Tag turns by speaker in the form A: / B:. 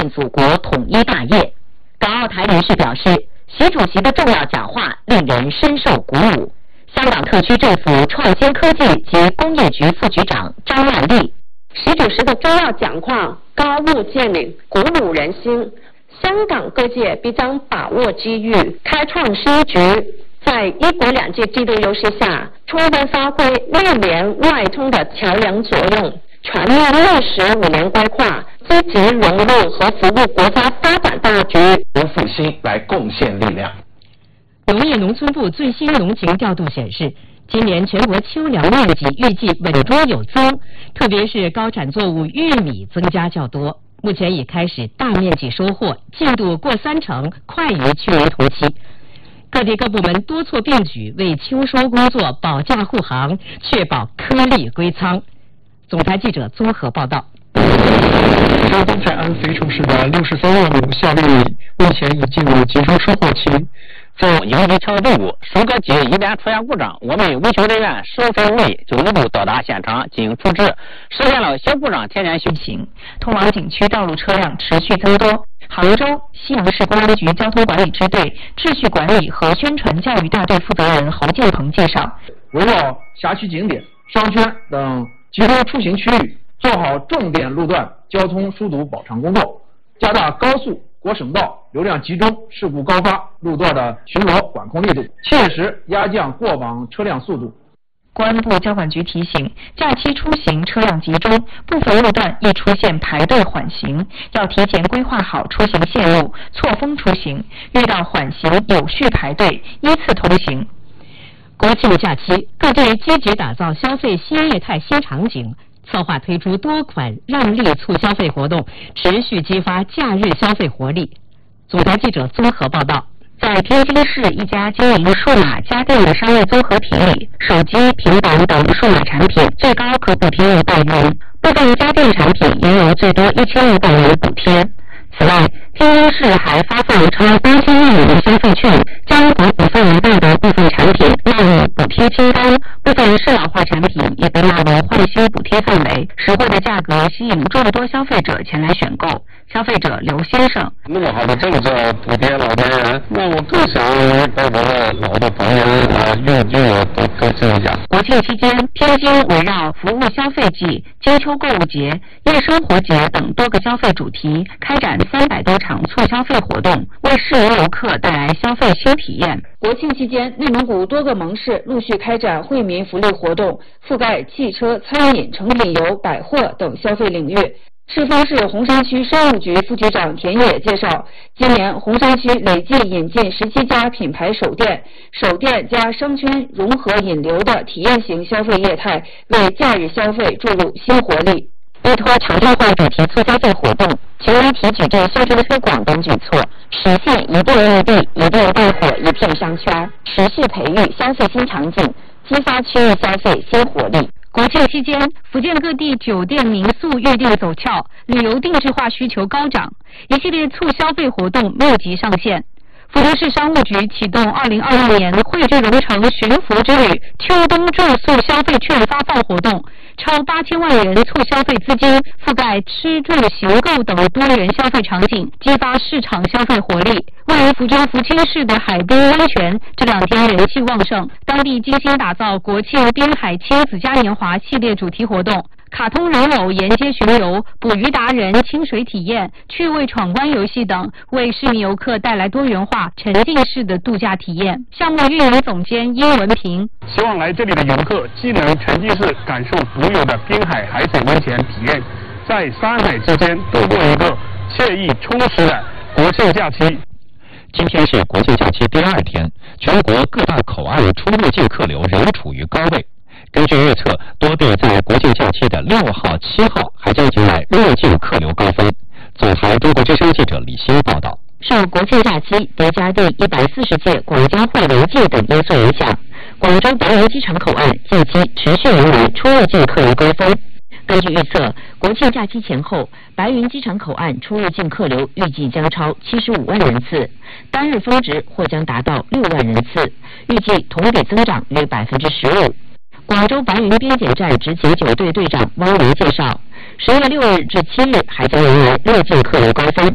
A: 建祖国统一大业。港澳台人士表示，习主席的重要讲话令人深受鼓舞。香港特区政府创新科技及工业局副局长张万丽，
B: 习主席的重要讲话高屋建瓴，鼓舞人心。香港各界必将把握机遇，开创新局，在一国两制制度优势下，充分发挥内联外通的桥梁作用，全面落实5年规划，积极融入和服务国家发展大局，
C: 由复兴来贡献力量。
D: 农业农村部最新农情调度显示，今年全国秋粮面积预计稳中有增，特别是高产作物玉米增加较多。目前已开始大面积收获，进度过30%，快于去年同期。各地各部门多措并举，为秋收工作保驾护航，确保颗粒归仓。总台记者综合报道。
E: 山东在安肥城市的63万亩夏绿米目前已进入集中收获期。
F: 从应急调队伍收割机一旦出现故障，我们维修人员10分内就一路到达现场进行处置，实现了小故障天天修行。
A: 通往景区道路车辆持续增多。杭州西阳市公安局交通管理支队秩序管理和宣传教育大队负责人侯建鹏介绍，
G: 围绕辖区景点、商圈等集中出行区域，做好重点路段交通疏堵保障工作，加大高速、国省道流量集中、事故高发路段的巡逻管控力度，切实压降过往车辆速度。
A: 公安部交管局提醒，假期出行车辆集中，部分路段易出现排队缓行，要提前规划好出行线路，错峰出行，遇到缓行有序排队，依次通行。
D: 国庆假期，各地积极打造消费新业态新场景，策划推出多款让利促消费活动，持续激发假日消费活力。总台记者综合报道。
A: 在天津市一家经营数码家电的商业综合体里，手机、平板等数码产品最高可补贴500元，部分家电产品也有最多1500元补贴。此外，天津市还发放超8000万元的消费券，将国股份额外的部分产品纳入补贴清单，部分适老化产品也被纳入换新补贴范围，实惠的价格吸引众多消费者前来选购。消费者刘先生：
H: 那么好的政策补贴老年人，那我更想把我的老的房源用我多更新一下。
A: 国庆期间，天津围绕服务消费季、金秋购物节、夜生活节等多个消费主题，开展300多场促消费活动，为市民游客带来消费新体验。
I: 国庆期间，内蒙古多个盟市陆续开展惠民福利活动，覆盖汽车、餐饮、成品油、百货等消费领域。赤峰市红山区商务局副局长田野介绍，今年红山区累计引进17家品牌手店加商圈融合引流的体验型消费业态，为假日消费注入新活力。
A: 依托常态化主题促消费活动，全媒体矩阵宣传推广等举措，实现一店一地、一店带火一片商圈，持续培育消费新场景，激发区域消费新活力。
D: 国庆期间，福建各地酒店民宿预订走俏，旅游定制化需求高涨，一系列促消费活动密集上线。福州市商务局启动2022年汇聚龙城寻佛之旅秋冬住宿消费券发放活动，超8000万元促消费资金覆盖吃住行购等多元消费场景，激发市场消费活力。位于福州福清市的海滨温泉这2天人气旺盛，当地精心打造国庆滨海亲子嘉年华系列主题活动，卡通人偶沿街巡游、捕鱼达人清水体验、趣味闯关游戏等，为市民游客带来多元化、沉浸式的度假体验。项目运营总监殷文平
J: 希望来这里的游客既能沉浸式感受独有的滨海海水温泉体验，在山海之间度过一个惬意充实的国庆假期。
K: 今天是国庆假期第2天，全国各大口岸出入境客流仍处于高位。根据预测，多地在国庆假期的6号、7号还将迎来入境客流高峰。总台中国之声记者李欣报道。
A: 受国庆假期叠加第140届广交会临近等因素影响，广州白云机场口岸近期持续迎来出入境客流高峰。根据预测，国庆假期前后，白云机场口岸出入境客流预计将超75万人次，单日峰值或将达到6万人次，预计同比增长约15%。广州白云边检站执勤9队队长汪明介绍，10月6日至7日还将迎来入境客流高峰。